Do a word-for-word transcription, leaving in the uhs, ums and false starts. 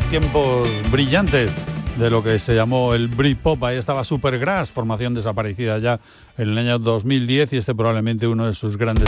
tiempos brillantes de lo que se llamó el Britpop. Ahí estaba Supergrass, formación desaparecida ya en el año dos mil diez, y este probablemente uno de sus grandes